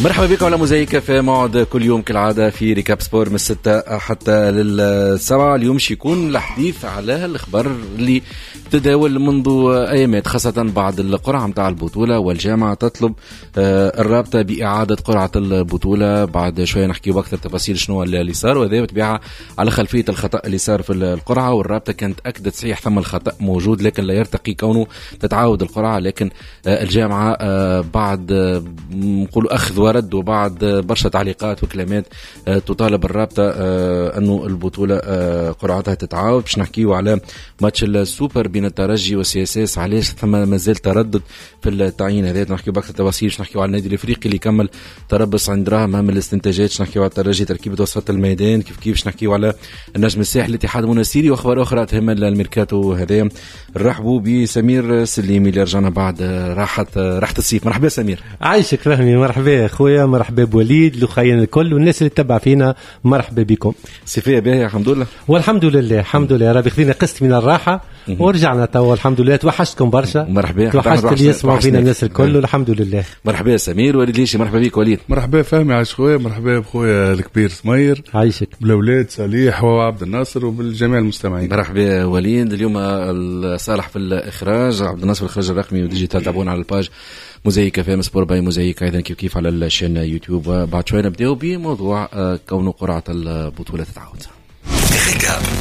مرحبا بكم على موزايك في موعد كل يوم كالعادة في ريكاب سبور من 6 حتى 7. اليوم شيكون الحديث على الأخبار اللي تداول منذ أيامات، خاصة بعد القرعة متاع البطولة، والجامعة تطلب الرابطة بإعادة قرعة البطولة. بعد شوية نحكي بأكثر تفاصيل شنو اللي صار، وهذا بتبيعها على خلفية الخطأ اللي صار في القرعة. والرابطة كانت أكدت صحيح ثم الخطأ موجود، لكن لا يرتقي كونه تتعاود القرعة. لكن الجامعة بعد نقولوا أخذ ورد وبعد برشا تعليقات وكلمات تطالب الرابطة أنه البطولة قرعتها تتعاود. باش نحكيو على ماتش السوبر بين الترجي والسياساس، علاش ثم مازال تردد في التعيين هذا. نحكيو بأكثر تفاصيل. باش نحكيو على النادي الافريقي اللي كمل تربص عند دراهم من الاستنتاجات. باش نحكيو على الترجي تركيبة وسط الميدان كيف باش نحكيو على النجم الساحلي الاتحاد المنستيري واخبار اخرى تهم الميركاتو هذا. نرحبوا بسمير سليمي اللي رجعنا بعد راحة الصيف. مرحبا سمير. عايشك فهمي. مرحبا خويا، مرحبا بوليد لخيان الكل والناس اللي تتبع فينا، مرحبا بكم. صيفية باهية الحمد لله. والحمد لله الحمد لله ربي خذينا قسط من الراحة ورجعنا توا الحمد لله. توحشتكم برشا. مرحبا. توحشت اللي يسمعوا فينا الناس الكل والحمد لله. مرحبا سمير. وليد ليشي مرحبا بك. وليد مرحبا فهمي. عايش خويا. مرحبا بخويا الكبير سمير. عايشك بالاولاد صالح وعبد الناصر وبالجميع المستمعين. مرحبا وليد. اليوم صالح في الاخراج، عبد الناصر في الاخراج الرقمي وديجيتال. تابعونا على الباج موزايك في سبور باي موزايك ايضا كيف على الشان يوتيوب. بعد شويه نبداو بموضوع كونه قرعه البطوله تتعاود.